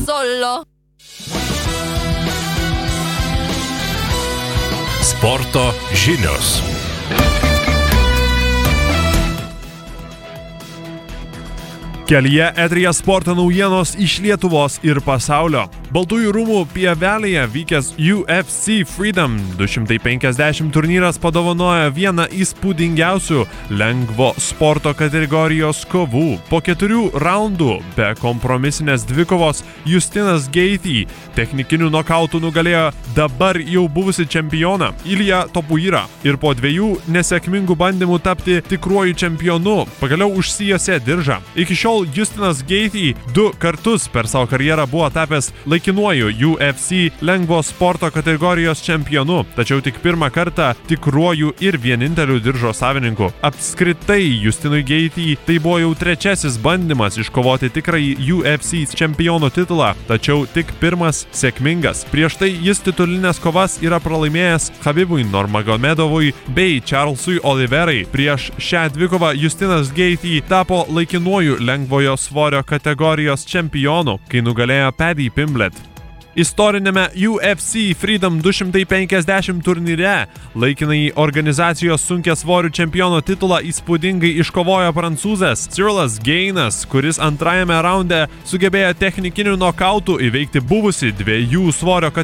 Solo. Sporto žinios. Kelyje eteryje sporto naujienos iš Lietuvos ir pasaulio. Baltųjų rūmų pievelėje vykęs UFC Freedom 250 turnyras padovanojo vieną įspūdingiausių lengvo sporto kategorijos kovų. Po 4 raundų be kompromisinės dvikovos Justinas Gaethje technikinių nokautų nugalėjo dabar jau buvusi čempioną Ilja Topuira ir po 2 nesėkmingų bandymų tapti tikruoju čempionu pagaliau užsijose diržą. Iki šiol Justinas Gaethje 2 kartus per savo karjerą buvo tapęs laikinuoju UFC lengvo sporto kategorijos čempionu, tačiau tik pirmą kartą tikruoju ir vieninteliu diržo savininku. Apskritai Justinui Gaethje tai buvo jau 3 bandymas iškovoti tikrąjį UFC čempiono titulą, tačiau tik pirmas sėkmingas. Prieš tai jis titulinės kovas yra pralaimėjęs Khabibui Nurmagomedovui bei Charlesui Oliverai. Prieš šią dvikovą Justinas Gaethje tapo laikinuoju lengvojo svorio kategorijos čempionu, kai nugalėjo Paddy Pimblett. Istorinėme UFC Freedom 250 turnyre laikinai organizacijos sunkiasvorių čempiono titulą įspūdingai iškovojo prancūzas Cyrilas Gainas, kuris antrajame raunde sugebėjo technikinių nokautų įveikti buvusi 2 svorio